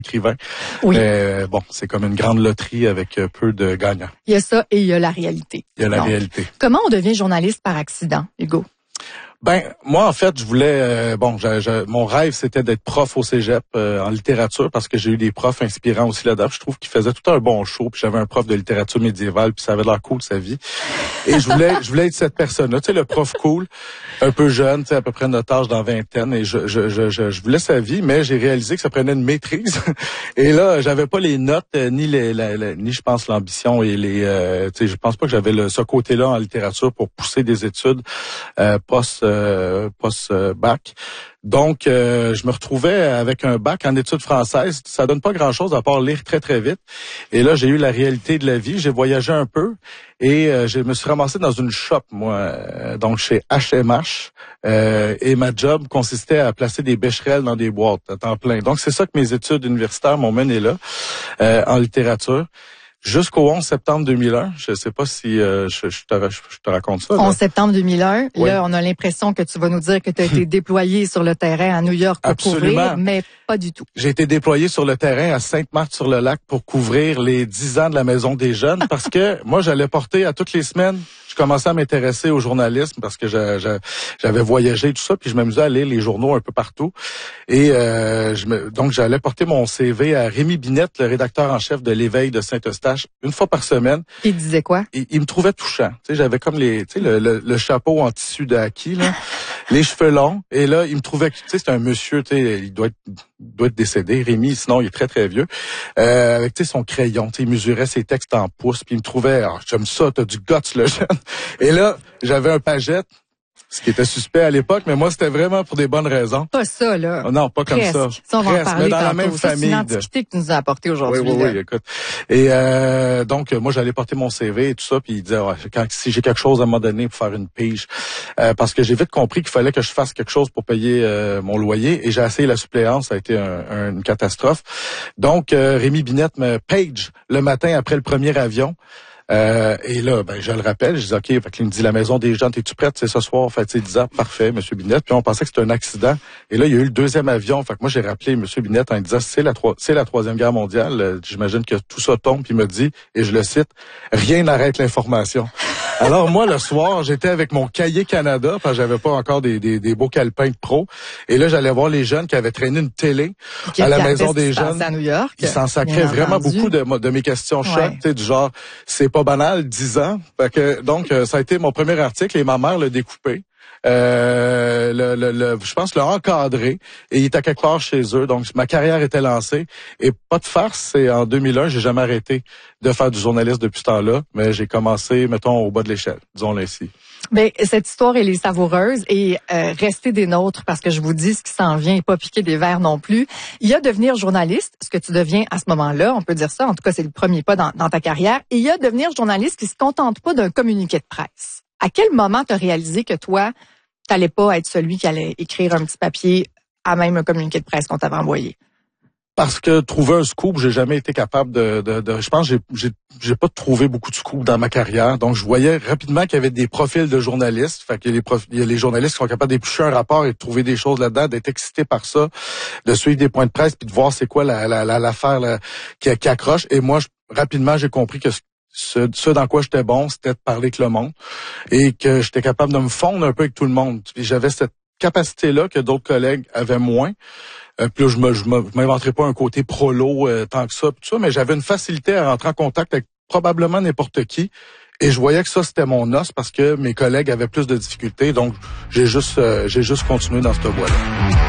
écrivain. Oui. Bon, c'est comme une grande loterie avec peu de gagnants. Il y a ça et il y a la réalité. Il y a la réalité. Comment on devient journaliste par accident, Hugo? Ben, moi, en fait, je voulais... mon rêve, c'était d'être prof au cégep en littérature parce que j'ai eu des profs inspirants aussi là-dedans. Je trouve qu'ils faisaient tout un bon show. Puis j'avais un prof de littérature médiévale, puis ça avait l'air cool, sa vie. Et je voulais être cette personne-là, tu sais, le prof cool, un peu jeune, tu sais, à peu près notre âge, dans vingtaine. Et je voulais sa vie, mais j'ai réalisé que ça prenait une maîtrise. Et là, j'avais pas les notes, ni je pense, l'ambition et les... tu sais, je pense pas que j'avais ce côté-là en littérature pour pousser des études post-bac. Donc, je me retrouvais avec un bac en études françaises. Ça donne pas grand-chose à part lire très, très vite. Et là, j'ai eu la réalité de la vie. J'ai voyagé un peu et je me suis ramassé dans une shop, moi, donc chez H&M. Et ma job consistait à placer des bécherelles dans des boîtes à temps plein. Donc, c'est ça que mes études universitaires m'ont mené là, en littérature. Jusqu'au 11 septembre 2001, je sais pas si je te raconte ça. Là. 11 septembre 2001, oui. Là, on a l'impression que tu vas nous dire que tu as été déployé sur le terrain à New York pour couvrir, mais pas du tout. J'ai été déployé sur le terrain à Sainte-Marthe-sur-le-Lac pour couvrir les 10 ans de la Maison des Jeunes parce que moi, j'allais porter à toutes les semaines. Je commençais à m'intéresser au journalisme parce que j'avais voyagé et tout ça, puis je m'amusais à lire les journaux un peu partout. Et donc, j'allais porter mon CV à Rémi Binette, le rédacteur en chef de l'Éveil de Saint-Eustache, une fois par semaine. Il disait quoi? Il me trouvait touchant. Tu sais, j'avais comme le chapeau en tissu de haki, là, les cheveux longs. Et là, il me trouvait, tu sais, c'est un monsieur, tu sais, il doit être décédé, Rémi, sinon il est très, très vieux. Avec, tu sais, son crayon, tu sais, il mesurait ses textes en pouces, puis il me trouvait, j'aime ça, t'as du guts, le jeune. Et là, j'avais un pagette, ce qui était suspect à l'époque, mais moi, c'était vraiment pour des bonnes raisons. Pas ça, là. Oh, non, pas presque. comme ça. Ça, on va en parler mais dans tantôt. la même famille. C'est une antiquité que tu nous as apporté aujourd'hui. Oui, écoute. Et donc, moi, j'allais porter mon CV et tout ça, puis il disait, si j'ai quelque chose à un moment donné pour faire une pige, parce que j'ai vite compris qu'il fallait que je fasse quelque chose pour payer mon loyer, et j'ai essayé la suppléance, ça a été une catastrophe. Donc, Rémi Binette me page le matin après le premier avion. Et là, je le rappelle, je dis OK, fait qu'il me dit la Maison des Jeunes, es-tu prête? C'est ce soir, fait 10 ans, parfait, Monsieur Binette. Puis on pensait que c'était un accident. Et là, il y a eu le deuxième avion. Fait que moi, j'ai rappelé Monsieur Binette en disant c'est la Troisième Guerre mondiale. J'imagine que tout ça tombe, puis il me dit, et je le cite, rien n'arrête l'information. Alors moi, le soir, j'étais avec mon cahier Canada, parce que j'avais pas encore des beaux calepins de pro. Et là, j'allais voir les jeunes qui avaient traîné une télé à la Maison des Jeunes. À New York. Ils s'en sacraient vraiment beaucoup de mes questions chocs, tu sais, du genre, c'est pas banal, 10 ans. Fait que, donc, ça a été mon premier article et ma mère l'a découpé. Je pense l'a encadré et il était quelque part chez eux. Donc, ma carrière était lancée. Et pas de farce, c'est en 2001, j'ai jamais arrêté de faire du journalisme depuis ce temps-là. Mais j'ai commencé, mettons, au bas de l'échelle, disons-le ainsi. Ben, cette histoire, elle est savoureuse et restez des nôtres parce que je vous dis ce qui s'en vient et pas piquer des verres non plus. Il y a devenir journaliste, ce que tu deviens à ce moment-là, on peut dire ça, en tout cas c'est le premier pas dans ta carrière. Et il y a devenir journaliste qui se contente pas d'un communiqué de presse. À quel moment tu as réalisé que toi, t'allais pas être celui qui allait écrire un petit papier à même un communiqué de presse qu'on t'avait envoyé? Parce que trouver un scoop, j'ai jamais été capable je pense que j'ai pas trouvé beaucoup de scoops dans ma carrière. Donc, je voyais rapidement qu'il y avait des profils de journalistes. Fait qu'il y a les journalistes qui sont capables d'éplucher un rapport et de trouver des choses là-dedans, d'être excités par ça, de suivre des points de presse puis de voir c'est quoi l'affaire qui accroche. Et moi, rapidement, j'ai compris que ce dans quoi j'étais bon, c'était de parler avec le monde et que j'étais capable de me fondre un peu avec tout le monde. Puis j'avais cette capacité-là que d'autres collègues avaient moins. Puis là, je m'inventerais pas un côté prolo tant que ça, tout ça, mais j'avais une facilité à rentrer en contact avec probablement n'importe qui. Et je voyais que ça, c'était mon os parce que mes collègues avaient plus de difficultés. Donc, j'ai juste continué dans cette voie-là.